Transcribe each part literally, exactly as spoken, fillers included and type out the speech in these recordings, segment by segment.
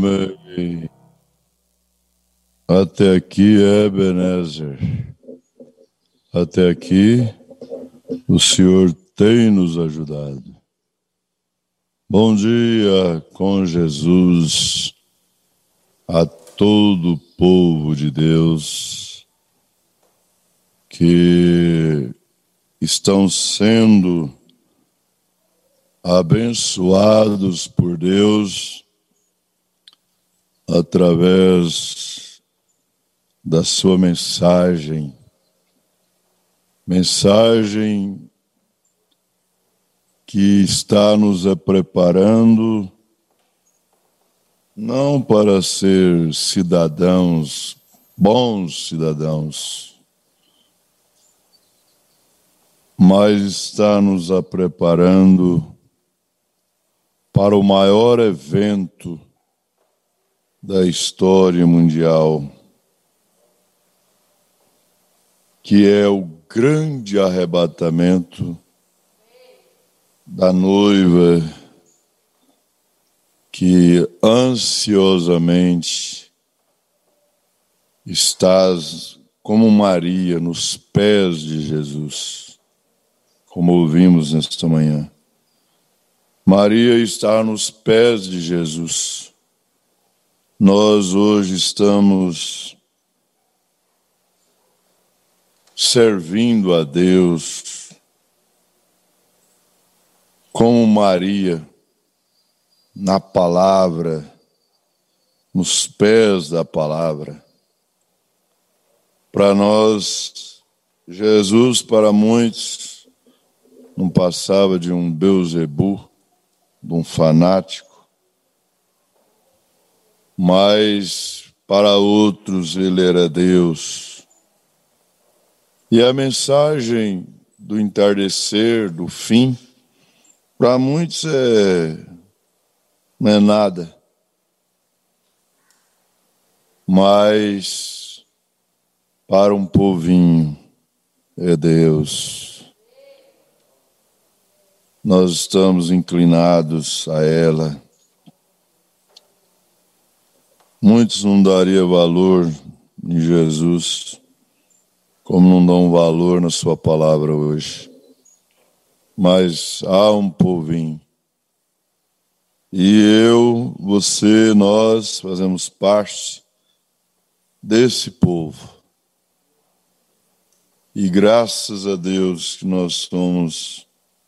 Amém. Até aqui, Ebenezer. Até aqui, o Senhor tem nos ajudado. Bom dia com Jesus a todo o povo de Deus que estão sendo abençoados por Deus através da sua mensagem, mensagem que está nos preparando não para ser cidadãos, bons cidadãos, mas está nos preparando para o maior evento da história mundial, que é o grande arrebatamento da noiva que ansiosamente estás como Maria nos pés de Jesus, como ouvimos nesta manhã. Maria está nos pés de Jesus. Nós hoje estamos servindo a Deus como Maria, na palavra, nos pés da palavra. Para nós, Jesus, para muitos, não passava de um Beelzebú, de um fanático, mas para outros ele era Deus. E a mensagem do entardecer, do fim, para muitos é, não é nada, mas para um povinho é Deus. Nós estamos inclinados a ela. Muitos não dariam valor em Jesus, como não dão valor na sua palavra hoje. Mas há um povinho. E eu, você, nós fazemos parte desse povo. E graças a Deus que nós somos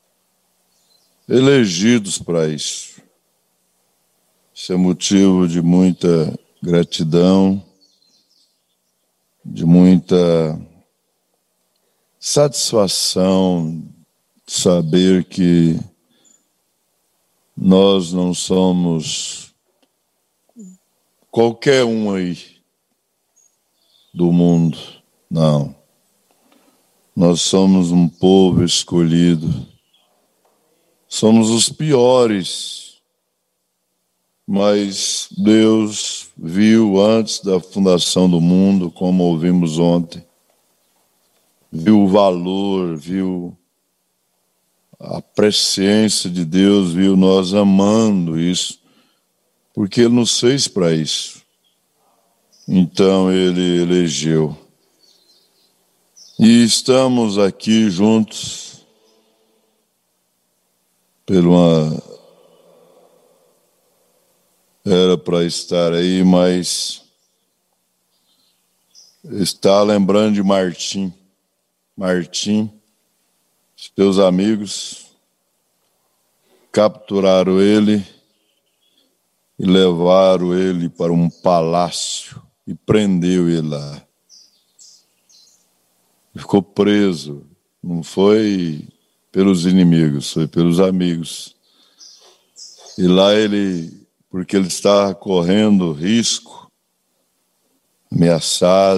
elegidos para isso. Isso é motivo de muita gratidão, de muita satisfação, saber que nós não somos qualquer um aí do mundo, não. Nós somos um povo escolhido. Somos os piores, mas Deus viu antes da fundação do mundo, como ouvimos ontem, viu o valor, viu a presciência de Deus, viu nós amando isso, porque Ele nos fez para isso. Então Ele elegeu. E estamos aqui juntos por uma... Era para estar aí, mas está lembrando de Martim. Martim, seus amigos capturaram ele e levaram ele para um palácio e prendeu ele lá. Ficou preso. Não foi pelos inimigos, foi pelos amigos. E lá ele, porque ele estava correndo risco, ameaçado,